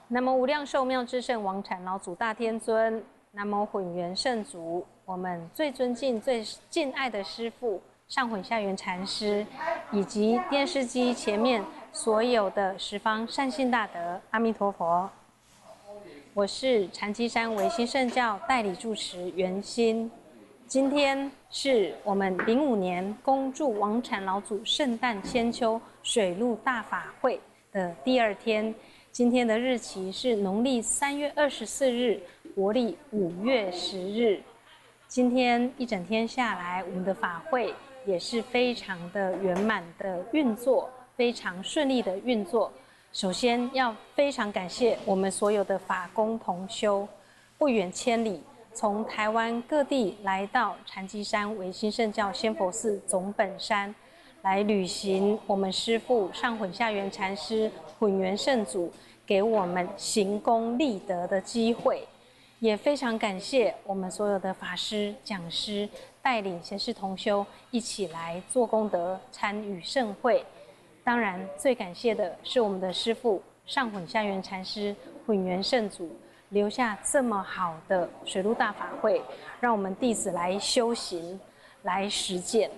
南无无量寿妙智圣王禅老祖大天尊，南无混元圣祖，我们最尊敬、最敬爱的师父上混下元禅师，以及电视机前面所有的十方善信大德，阿弥陀佛。我是禅机山唯心圣教代理住持圆心。今天是我们05年恭祝王禅老祖圣诞千秋水陆大法会的第2天。今天的日期是农历3月24日，国历5月10日。今天一整天下来，我们的法会也是非常的圆满的运作，非常顺利的运作。首先要非常感谢我们所有的法工同修，不远千里，从台湾各地来到禅机山唯心圣教仙佛寺总本山，来履行我们师父上混下元禅师混元圣祖给我们行功立德的机会。也非常感谢我们所有的法师、讲师带领贤士同修一起来做功德、参与盛会。当然，最感谢的是我们的师父上混下元禅师混元圣祖留下这么好的水陆大法会，让我们弟子来修行、来实践。